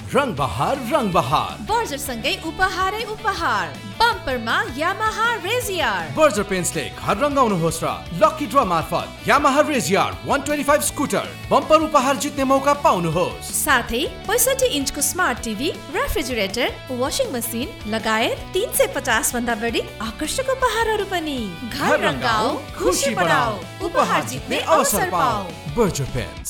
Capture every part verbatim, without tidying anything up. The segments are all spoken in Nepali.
रङ बहार रङ बहार। बर्जर सँगै उपहारै उपहार। बम्परमा यामाहा रेजियर। बर्जर पेन्ट्सले घर रङ्गाउनुहोस् र लकी ड्र मार्फत यामाहा रेजियर एक सय पच्चीस स्कुटर बम्पर उपहार जित्ने मौका पाउनुहोस्। साथै पैँसठी इन्चको smart TV, refrigerator, washing machine लगायत तीन सय पचास भन्दा बढी आकर्षक उपहारहरू पनि। घर रङ्गाऊ, खुसी बढाऊ, उपहार जित्ने अवसर पाऊ। Berger paints.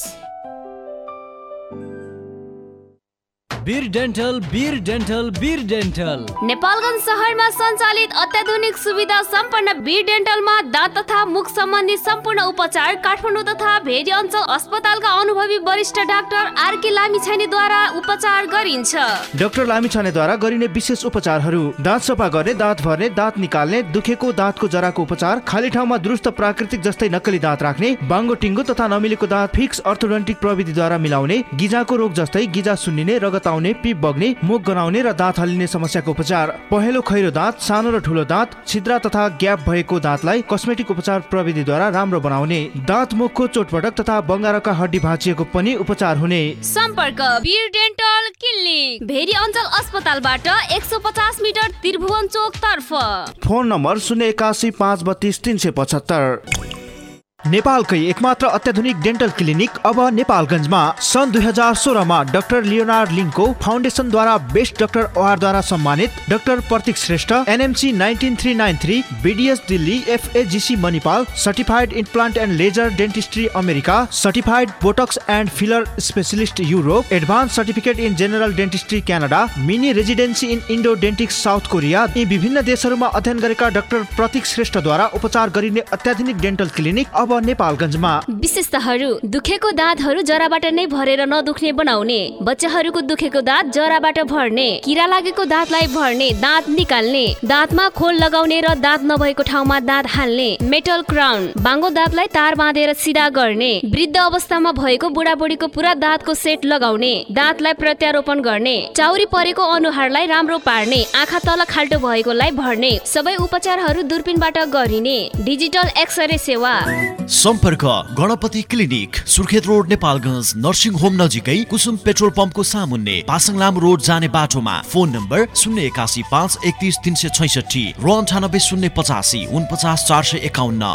वीर डेन्टल वीर डेन्टल वीर डेन्टल नेपालगञ्ज शहरमा सञ्चालित अत्याधुनिक सुविधा सम्पन्न वीर डेन्टलमा दाँत तथा मुख सम्बन्धी सम्पूर्ण उपचार काठमाडौँ तथा भेरी अञ्चल अस्पतालका अनुभवी वरिष्ठ डाक्टर आरके लामिछानेद्वारा उपचार गरिन्छ। डाक्टर लामिछानेद्वारा गरिने विशेष उपचारहरू: दाँत सफा गर्ने, दाँत भर्ने, दाँत निकाल्ने, दुखेको दाँतको जराको उपचार, खाली ठाउँमा दुरुस्त प्राकृतिक जस्तै नक्कली दाँत राख्ने, बाङ्गो टिङ्गो तथा नमिलेको दाँत फिक्स अर्थोडोन्टिक प्रविधिद्वारा मिलाउने, गिजाको रोग जस्तै गिजा सुन्निने, रगत आउने, पिप बग्ने, मुख गनाउने र दाँत हल्लिने समस्याको उपचार, पहेँलो खैरो दाँत, सानो र ठुलो दाँत, छिद्रा तथा ग्याप भएको दाँतलाई कस्मेटिक उपचार प्रविधिद्वारा राम्रो बनाउने, दाँत मुखको चोटपटक तथा बङ्गारका हड्डी भाँचिएको पनि उपचार हुने। सम्पर्क वीर डेन्टल क्लिनिक, भेरी अञ्चल अस्पतालबाट एक सय पचास मिटर त्रिभुवन चोक तर्फ। फोन नम्बर शून्य एकासी पाँच बत्तीस तीन सय पचहत्तर। नेपालकै एकमात्र अत्याधुनिक डेन्टल क्लिनिक अब नेपालगञ्जमा। सन् दुई हजार सोह्रमा डाक्टर लियोनार्ड लिङ्को फाउन्डेसनद्वारा बेस्ट डाक्टर अवार्डद्वारा सम्मानित doctor Pratik Shrestha, NMC nineteen three nine three, BDS Delhi, एफएजिसी Manipal, certified implant and laser dentistry America, certified Botox and filler specialist Europe, advance certificate in general dentistry Canada, mini residency in Indo डेन्टिक्स south Korea, यी विभिन्न देशहरूमा अध्ययन गरेका डाक्टर प्रतीक श्रेष्ठद्वारा उपचार गरिने अत्याधुनिक डेन्टल क्लिनिक अब नेपालगञ्जमा। विशेषताहरू: दुखेको दाँतहरू जराबाट नै भरेर नदुख्ने बनाउने, बच्चाहरूको दुखेको दाँत जराबाट भर्ने, किरा लागेको दाँतलाई भर्ने, दाँत निकाल्ने, दाँतमा खोल लगाउने र दाँत नभएको ठाउँमा दाँत हाल्ने, मेटल क्राउन, बाङ्गो दाँतलाई तार बाँधेर सिधा गर्ने, वृद्ध अवस्थामा भएको बुढाबुढीको पुरा दाँतको सेट लगाउने, दाँतलाई प्रत्यारोपण गर्ने, चाउरी परेको अनुहारलाई राम्रो पार्ने, आँखा तल खाल्टो भएकोलाई भर्ने, सबै उपचारहरू दूरबीनबाट गरिने, डिजिटल एक्सरे सेवा। सम्पर्क Ganapati clinic, Surkhet road, Nepalgunj, nursing home नजिकै कुसुम पेट्रोल पम्पको सामुन्ने, पासङलाम रोड जाने बाटोमा। फोन नम्बर शून्य एकासी पाँच एकतीस तीन सय छैसठी र अन्ठानब्बे शून्य पचासी उनपचास चार सय एकाउन्न।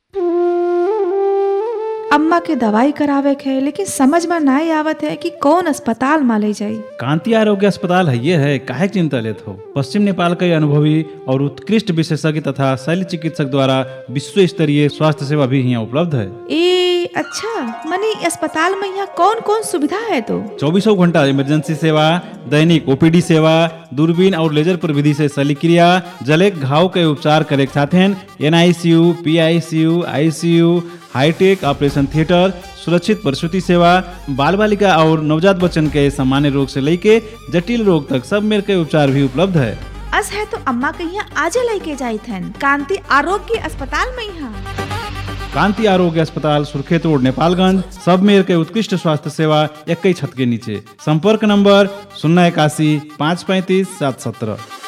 अम्मा के दवाई करावे के है, लेकिन समझ में नहीं आवत है कि कौन अस्पताल में ले जाए। कांति आरोग्य अस्पताल है ये है, काहे चिंता लेत हो। पश्चिम नेपाल के अनुभवी और उत्कृष्ट विशेषज्ञ तथा शल्य चिकित्सक द्वारा विश्व स्तरीय स्वास्थ्य सेवा भी यहाँ उपलब्ध है। ए अच्छा, मनी अस्पताल में यहाँ कौन कौन सुविधा है? तो चौबीसों घंटा इमरजेंसी सेवा, दैनिक ओपीडी सेवा, दूरबीन और लेजर प्रविधि से शल्यक्रिया, जलेक घाव के उपचार करे साथ NICU, PICU, ICU, hi tech operation theatre, सुरक्षित प्रसूति सेवा, बाल बालिका और नवजात बच्चन के सामान्य रोग से लेके जटिल रोग तक सब मेर के उपचार भी उपलब्ध है। अस है तो अम्मा के यहाँ आज लेके जाई थन कांति आरोग्य अस्पताल में। यहाँ कांति आरोग्य अस्पताल, सुर्खेत रोड, नेपालगंज, सब मेर के उत्कृष्ट स्वास्थ्य सेवा एक ही छत के नीचे। संपर्क नंबर शून्य इक्यासी पाँच पैंतीस सात सत्रह।